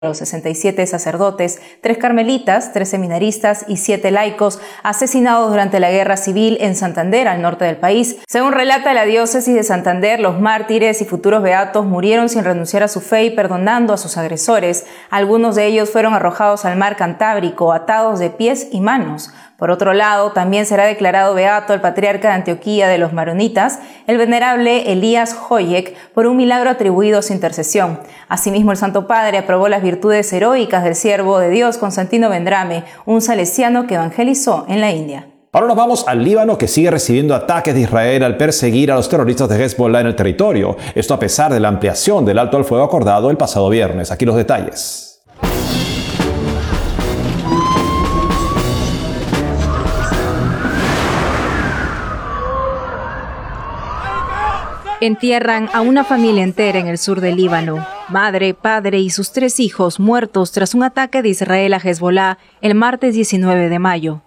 Los 67 sacerdotes, 3 carmelitas, 3 seminaristas y 7 laicos asesinados durante la guerra civil en Santander, al norte del país. Según relata la diócesis de Santander, los mártires y futuros beatos murieron sin renunciar a su fe y perdonando a sus agresores. Algunos de ellos fueron arrojados al mar Cantábrico, atados de pies y manos. Por otro lado, también será declarado beato el patriarca de Antioquía de los maronitas, el venerable Elías Joyek, por un milagro atribuido a su intercesión. Asimismo, el Santo Padre aprobó las virtudes heroicas del siervo de Dios Constantino Vendrame, un salesiano que evangelizó en la India. Ahora nos vamos al Líbano, que sigue recibiendo ataques de Israel al perseguir a los terroristas de Hezbollah en el territorio. Esto a pesar de la ampliación del alto al fuego acordado el pasado viernes. Aquí los detalles. Entierran a una familia entera en el sur del Líbano. Madre, padre y sus 3 hijos muertos tras un ataque de Israel a Hezbollah el martes 19 de mayo.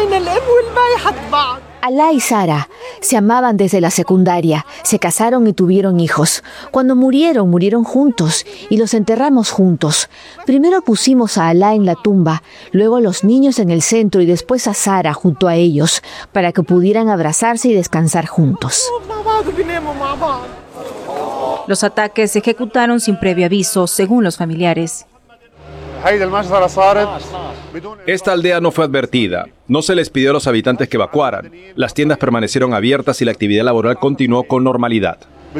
Alá y Sara se amaban desde la secundaria, se casaron y tuvieron hijos. Cuando murieron juntos y los enterramos juntos. Primero pusimos a Alá en la tumba, luego a los niños en el centro y después a Sara junto a ellos, para que pudieran abrazarse y descansar juntos. Los ataques se ejecutaron sin previo aviso, según los familiares. Esta aldea no fue advertida. No se les pidió a los habitantes que evacuaran. Las tiendas permanecieron abiertas y la actividad laboral continuó con normalidad.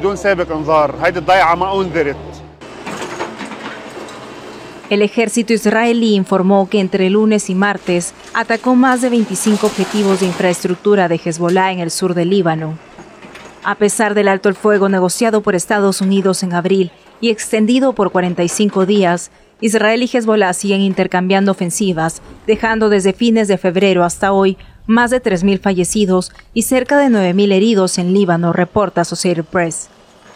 El ejército israelí informó que entre lunes y martes atacó más de 25 objetivos de infraestructura de Hezbollah en el sur del Líbano. A pesar del alto el fuego negociado por Estados Unidos en abril y extendido por 45 días, Israel y Hezbollah siguen intercambiando ofensivas, dejando desde fines de febrero hasta hoy más de 3.000 fallecidos y cerca de 9.000 heridos en Líbano, reporta Associated Press.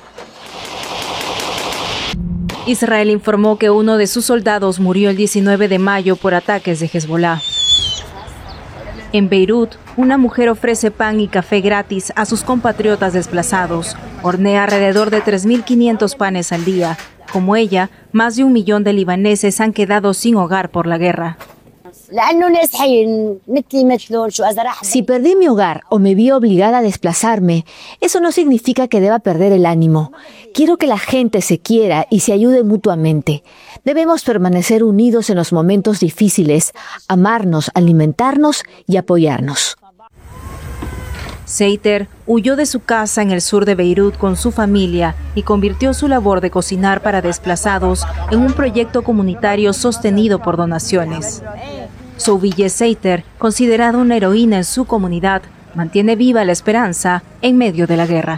Israel informó que uno de sus soldados murió el 19 de mayo por ataques de Hezbollah. En Beirut, una mujer ofrece pan y café gratis a sus compatriotas desplazados. Hornea alrededor de 3.500 panes al día. Como ella, más de 1 millón de libaneses han quedado sin hogar por la guerra. Si perdí mi hogar o me vi obligada a desplazarme, eso no significa que deba perder el ánimo. Quiero que la gente se quiera y se ayude mutuamente. Debemos permanecer unidos en los momentos difíciles, amarnos, alimentarnos y apoyarnos. Seiter huyó de su casa en el sur de Beirut con su familia y convirtió su labor de cocinar para desplazados en un proyecto comunitario sostenido por donaciones. Souville Seiter, considerada una heroína en su comunidad, mantiene viva la esperanza en medio de la guerra.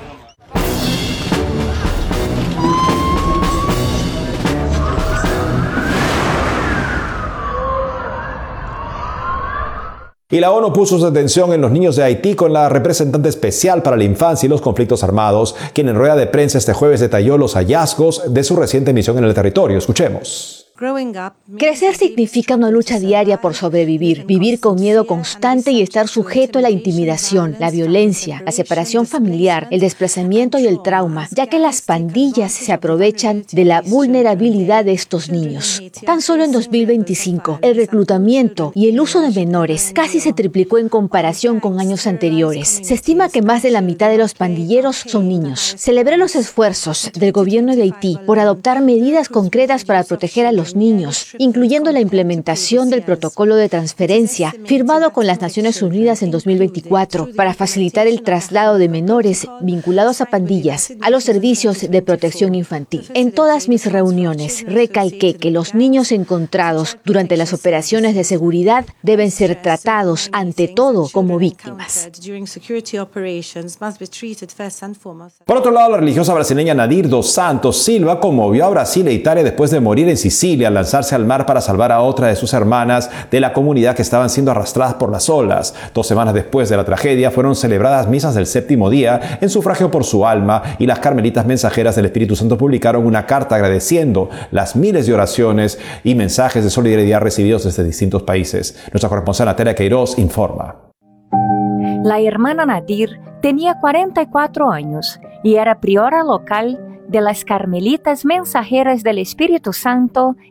Y la ONU puso su atención en los niños de Haití con la representante especial para la infancia y los conflictos armados, quien en rueda de prensa este jueves detalló los hallazgos de su reciente misión en el territorio. Escuchemos. Crecer significa una lucha diaria por sobrevivir, vivir con miedo constante y estar sujeto a la intimidación, la violencia, la separación familiar, el desplazamiento y el trauma, ya que las pandillas se aprovechan de la vulnerabilidad de estos niños. Tan solo en 2025, el reclutamiento y el uso de menores casi se triplicó en comparación con años anteriores. Se estima que más de la mitad de los pandilleros son niños. Celebré los esfuerzos del gobierno de Haití por adoptar medidas concretas para proteger a los niños, incluyendo la implementación del protocolo de transferencia firmado con las Naciones Unidas en 2024 para facilitar el traslado de menores vinculados a pandillas a los servicios de protección infantil. En todas mis reuniones recalqué que los niños encontrados durante las operaciones de seguridad deben ser tratados ante todo como víctimas. Por otro lado, la religiosa brasileña Nadir dos Santos Silva conmovió a Brasil e Italia después de morir en Sicilia al lanzarse al mar para salvar a otra de sus hermanas de la comunidad que estaban siendo arrastradas por las olas. 2 semanas después de la tragedia fueron celebradas misas del séptimo día en sufragio por su alma y las carmelitas mensajeras del Espíritu Santo publicaron una carta agradeciendo las miles de oraciones y mensajes de solidaridad recibidos desde distintos países. Nuestra corresponsal Natalia Queiroz informa. La hermana Nadir tenía 44 años y era priora local de las Carmelitas Mensajeras del Espíritu Santo